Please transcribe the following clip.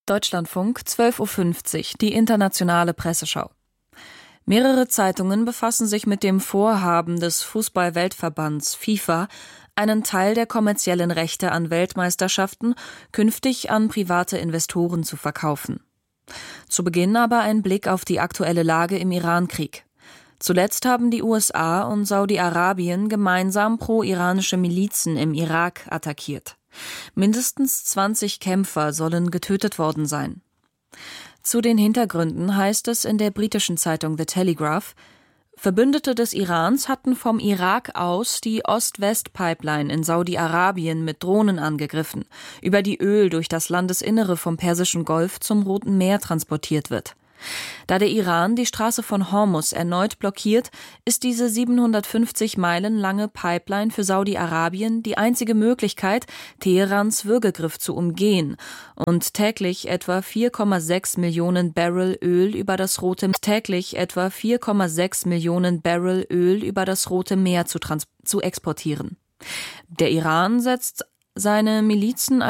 Deutschlandfunk, 12:50 Uhr, die internationale Presseschau. Mehrere Zeitungen befassen sich mit dem Vorhaben des Fußball-Weltverbands FIFA, einen Teil der kommerziellen Rechte an Weltmeisterschaften künftig an private Investoren zu verkaufen. Zu Beginn aber ein Blick auf die aktuelle Lage im Irankrieg. Zuletzt haben die USA und Saudi-Arabien gemeinsam pro-iranische Milizen im Irak attackiert. Mindestens 20 Kämpfer sollen getötet worden sein. Zu den Hintergründen heißt es in der britischen Zeitung The Telegraph: Verbündete des Irans hatten vom Irak aus die Ost-West-Pipeline in Saudi-Arabien mit Drohnen angegriffen, über die Öl durch das Landesinnere vom Persischen Golf zum Roten Meer transportiert wird. Da der Iran die Straße von Hormuz erneut blockiert, ist diese 750 Meilen lange Pipeline für Saudi-Arabien die einzige Möglichkeit, Teherans Würgegriff zu umgehen und täglich etwa 4,6 Millionen Barrel Öl über das Rote Meer zu exportieren. Der Iran setzt seine Milizen